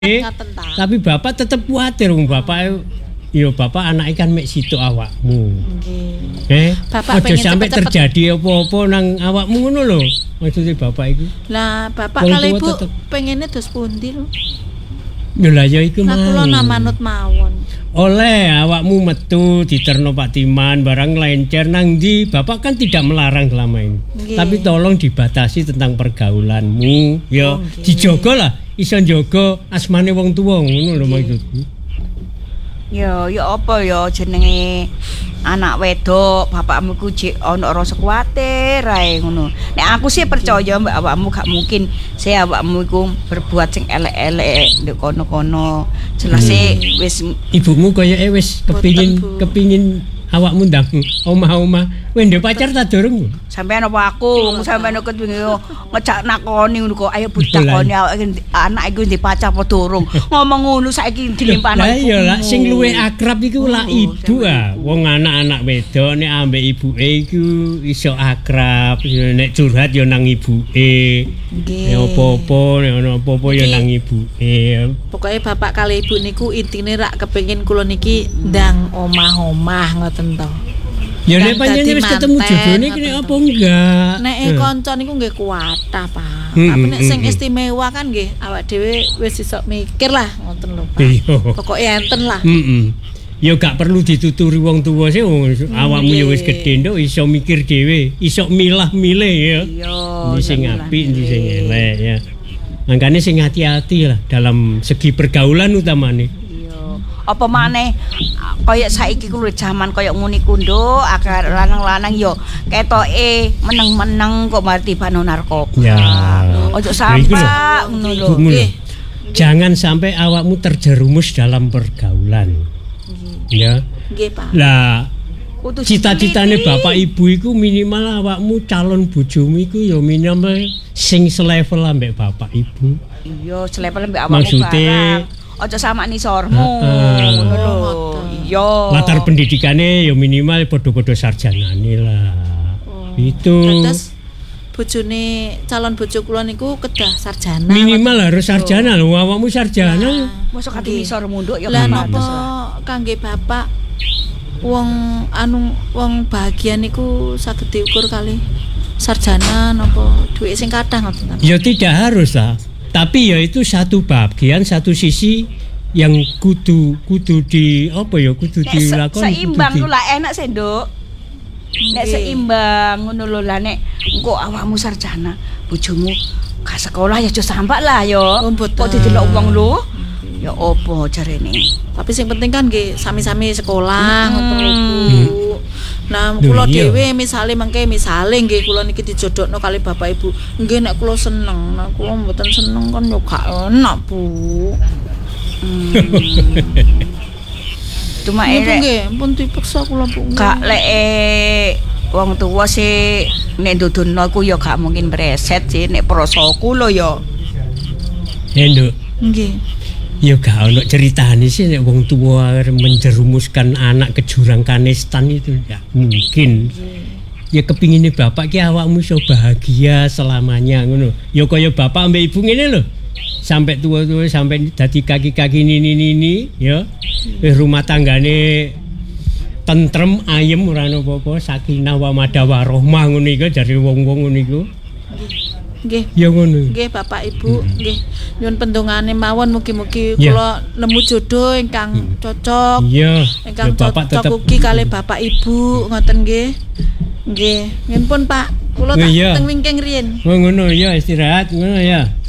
Tapi bapak tetap kuatir bapak bapak anak ikan mek situ awakmu. Nggih. Bapak aja sampai terjadi apa-apa nang awakmu ngono lho. Maksudnya bapak iku. Lah bapak kalau ibu pengennya dos pundi lho. Ya ya iku mau. Kula manut mawon. Oleh awakmu metu diterno Pak Timan barang lencer nang ndi bapak kan tidak melarang selama ini. Tapi tolong dibatasi tentang pergaulanmu. Ya dijogo lah. Iso njogo asmane wong tuwa ngono lho maksudku. Ya apa ya jenenge anak wedok bapakmu ku jek ana rasa kuwatir ae ngono. Nek aku sih percaya mbak awakmu gak mungkin awakmu iku berbuat sing elek-elek ndek kono-kono. Jelas wis ibumu koyoke wis kepingin awakmu ndang omah-omah. Kowe ndek pacar ta durung? Sampeyan apa aku? Wong sampeyan kok ngejak nakoni ngono kok. Ayo ditakoni anak iku ndek pacar apa durung. Ngomong ngono saiki dilimpahno. Lah iya lah sing luwih akrab iku lah ibu ah. Wong anak-anak wedok nek ambek ibuke iku iso akrab. Nek curhat ya nang ibuke. Nek apa-apa nek ono apa-apa ya nang ibuke. Pokoke bapak kali ibu niku intine rak kepengin kula niki ndang omah-omah ngoten to. Ya nek panjenengan wis ketemu jodone iki nek apa enggak? Nek kanca niku nggih kuatah, Pak. Tapi nek sing istimewa kan nggih awak dhewe wis iso mikir lah ngoten lho, Pak. Pokoke enten lah. Ya gak perlu dituturi wong tuwa sih awakmu ya wis gedhe nduk iso mikir dhewe, iso milah-milih ya. Iya. Sing apik, sing elek ya. Makane sing hati-hati lah dalam segi pergaulan utamane. Apa maneh kaya saiki ku jaman kaya ngene ku nduk akar lanang-lanang yo ketoke meneng-meneng kok mati bano narkoba. Ya. Ojo sampai ngono lho. Jangan sampai awakmu terjerumus dalam pergaulan. Ya. Nggih, Pak. Lah cita-citane bapak ibu iku minimal awakmu calon bojomu iku ya minimal sing selevel ambek bapak ibu. Iya, selevel ambek awakmu. Maksudnya ojo sama nisormu ngono lho. Iya. Latar pendidikane ya minimal padha-padha sarjanane lah. Itu. Terus bojone calon bojo kula niku kedah sarjana. Minimal harus sarjana lho, awakmu sarjana. Mosok ati nisormu nduk ya lah napa kangge bapak wong bahagia niku saged diukur kali sarjana napa duit sing kathah ngoten. Ya tidak harus lah. Tapi ya itu satu bagian satu sisi yang kudu di apa ya kudu dilakoni seimbang lho lah enak sih nduk nek seimbang ngono lho lah nek engko awakmu sarjana bojomu ka sekolah ya aja sampak lah ya kok didelok wong lho ya opo jarene tapi sing penting kan nggih sami-sami sekolah ngoten lho Bu. Nah, kula dhewe misale nggih kula niki dijodhokno kali bapak ibu. Nggih nek kula seneng, nek kula mboten seneng kan yo gak enak, Bu. Cuma nggih, ampun dipaksa kula Bu. Gak lek wong tuwa sih nek ndudunno ku yo gak mungkin preset sih nek prasaku lho yo. Nduk. Nggih. Ya gak ono ceritane sih nek wong tua menjerumuskan anak ke jurang kanistan itu ya mungkin. Ya kepingine bapak ki awakmu iso bahagia selamanya ngono. Ya kaya bapak ambek ibu ngene lho. Sampai tua-tua sampai dadi kaki-kaki nini ya. Rumah tanggane tentrem ayem ora ono apa-apa sakinah wa mawaddah warahmah ngono iku jare wong-wong ngono iku. Nggih. Ya ngono. Nggih Bapak Ibu, nggih. Nyuwun pendongane mawon mugi-mugi kula nemu jodoh ingkang cocok. Iya. Ingkang cocok ugi kalih Bapak Ibu ngoten nggih. Nggih. Nggih pun Pak, kula tak teng wingking riyin. Oh ngono ya istirahat ngono ya.